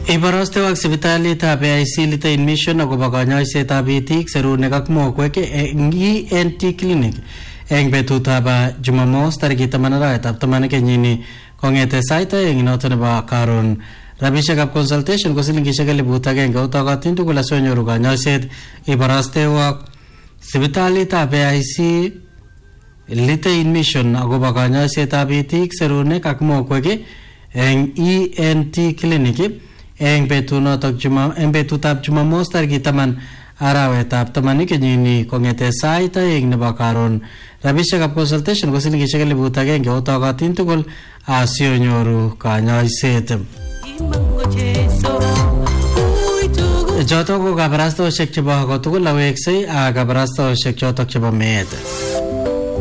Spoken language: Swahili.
Ibarostewak sipitalitab AIC Litein Mission akobo kanyoisetab itik, serunek ak mokwek eng ENT clinic eng betutab Jumamos tarikit 10 kenyini kong'ete sait 2 noto nebo karon. Rabishekab consultation ko silingishek 1,000 utokotin tugul asonyoru kanyoiset. Ibarostewak sipitalitab AIC Litein Mission akobo kanyoisetab itik, serunek ak mokwek eng ENT clinic eng betutab Jumamos tarikit 10 arawetab 10 kenyini kong'ete sait 2 nebo karon. Rabishekab consultation ko silingishek 1,000 utokotin tugul asionyoru kanyoiset. Choto ko kabarastoshek chebo kotugul aweksei ak kabarastoshek chotok chebo meet.